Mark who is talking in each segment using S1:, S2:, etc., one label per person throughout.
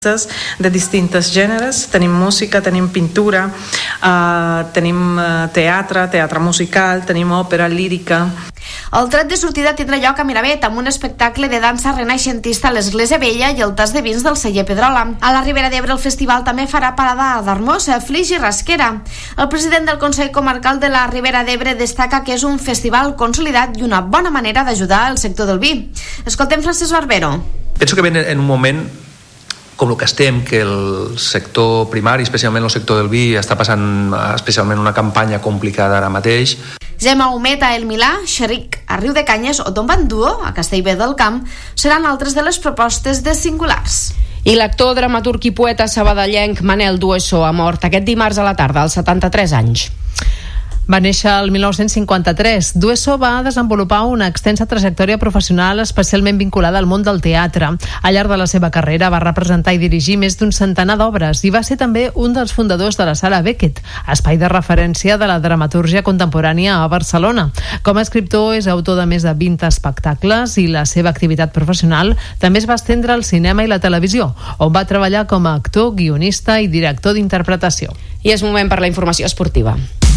S1: de distintes gèneres. Tenim música, tenim pintura, tenim teatre musical, tenim òpera lírica.
S2: El tret de sortida tindrà lloc a Miravet amb un espectacle de dansa renaixentista a l'Església Vella i el tas de vins del celler Pedrola. A la Ribera d'Ebre el festival també farà parada a d'Armós, Flix i Rasquera. El president del Consell Comarcal de la Ribera d'Ebre destaca que és un festival consolidat i una bona manera d'ajudar el sector del vi. Escoltem Francesc Barbero.
S3: Penso que ve en un moment com el que estem, que el sector primari, especialment el sector del vi, està passant especialment una campanya complicada ara mateix.
S2: Gemma Humet a El Milà, Xeric a Riu de Canyes o Don Banduo a Castellbé del Camp seran altres de les propostes de singulars.
S4: I l'actor, dramaturg i poeta sabadellenc Manel Dueso ha mort aquest dimarts a la tarda, als 73 anys.
S5: Va néixer el 1953. Dueso va desenvolupar una extensa trajectòria professional especialment vinculada al món del teatre. Al llarg de la seva carrera va representar i dirigir més d'un centenar d'obres i va ser també un dels fundadors de la Sala Beckett, espai de referència de la dramatúrgia contemporània a Barcelona. Com a escriptor és autor de més de 20 espectacles i la seva activitat professional també es va estendre al cinema i la televisió, on va treballar com a actor, guionista i director d'interpretació.
S4: I és moment per la informació esportiva,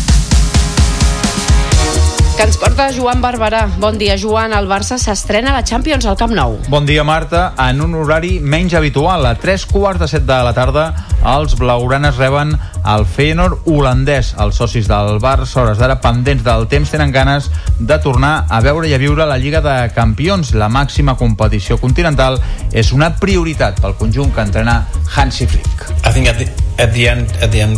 S4: que ens porta Joan Barberà. Bon dia, Joan. El Barça s'estrena a la Champions al Camp Nou.
S6: Bon dia, Marta. En un horari menys habitual, a 3:45 de la tarda, els blaugranes reben el Feyenoord holandès. Els socis del Barça, hores d'ara pendents del temps, tenen ganes de tornar a veure i a viure la Lliga de Campions. La màxima competició continental és una prioritat pel conjunt que entrena Hansi Flick.
S7: I think at the end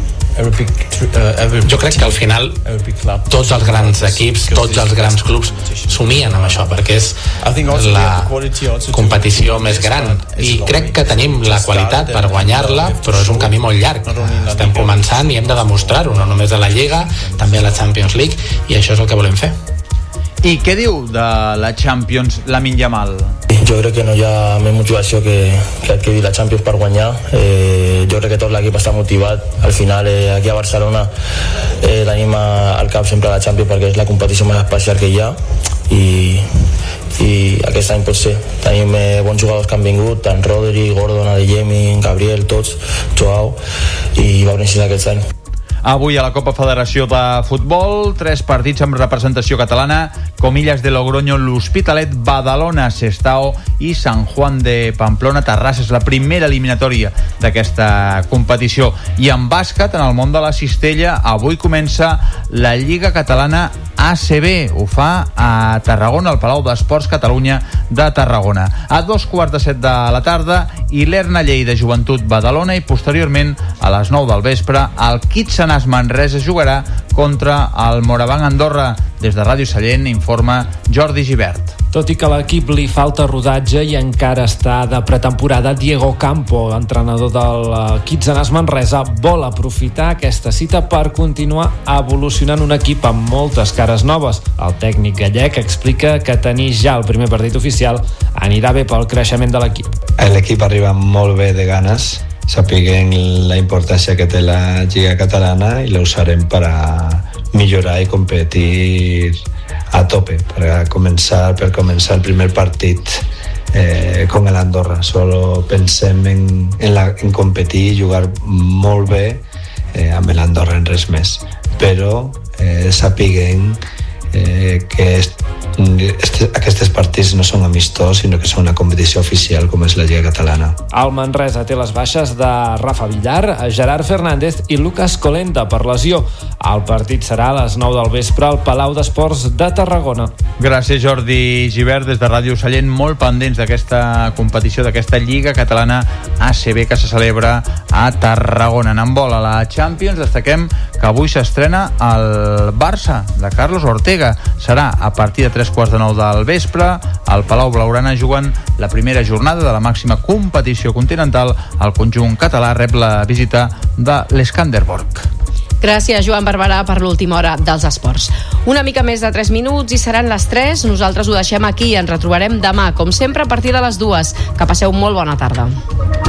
S7: jo crec que al final tots els grans equips, tots els grans clubs somien amb això, perquè és la competició més gran i crec que tenim la qualitat per guanyar-la, però és un camí molt llarg. Estem començant i hem de demostrar-ho, no només a la Lliga, també a la Champions League, i això és el que volem fer.
S6: I què diu de la Champions Lamine Yamal?
S8: Jo crec que no hi ha més motivació que adquirir la Champions per guanyar. Jo crec que tot l'equip està motivat. Al final, aquí a Barcelona tenim al cap sempre la Champions perquè és la competició més especial que hi ha i aquest any pot ser. Tenim bons jugadors que han vingut, tant Rodri, Gordon, Adeyemi, Gabriel, tots, Joao, i va néixer aquest any.
S6: Avui a la Copa Federació de Futbol, 3 partits amb representació catalana: Comillas de Logroño, l'Hospitalet, Badalona, Sestao i Sant Juan de Pamplona, Terrassa. És la primera eliminatòria d'aquesta competició. I en bàsquet, en el món de la cistella, avui comença la Lliga Catalana ACB. Ho fa a Tarragona, al Palau d'Esports Catalunya de Tarragona. A 2:15 de la tarda, Ilerna Lleida, Joventut Badalona, i posteriorment a les 9 del vespre el Kitsanàs Manresa jugarà contra el Morabanc Andorra. Des de Ràdio Sallent informa Jordi Gibert.
S9: Tot i que a l'equip li falta rodatge i encara està de pretemporada, Diego Campo, entrenador del Kitsanàs Manresa, vol aprofitar aquesta cita per continuar evolucionant un equip amb moltes cares noves. El tècnic gallec explica que tenir ja el primer partit oficial anirà bé pel creixement de l'equip.
S10: L'equip arriba molt bé de ganes, sapiguem la importància que té la Lliga Catalana i la usarem per a millorar i competir a tope per començar el primer partit con el Andorra. Solo pensem en competir i jugar molt bé amb l'Andorra, en res més, però sapiguem que aquests partits no són amistós, sinó que són una competició oficial com és la Lliga Catalana.
S9: El Manresa té les baixes de Rafa Villar, Gerard Fernández i Lucas Colenta per lesió. El partit serà a les 9 del vespre al Palau d'Esports de Tarragona.
S6: Gràcies, Jordi Gibert. Des de Ràdio Sallent, molt pendents d'aquesta competició, d'aquesta Lliga Catalana ACB que se celebra a Tarragona. En handbol a la Champions destaquem que avui s'estrena el Barça de Carlos Ortega. Serà a partir de 3:15 del vespre. Al Palau Blaugrana juguen la primera jornada de la màxima competició continental. El conjunt català rep la visita de l'Skanderborg.
S4: Gràcies, Joan Barberà, per l'última hora dels esports. Una mica més de 3 minuts i seran les 3. Nosaltres ho deixem aquí i ens retrobarem demà, com sempre, a partir de les 2. Que passeu molt bona tarda.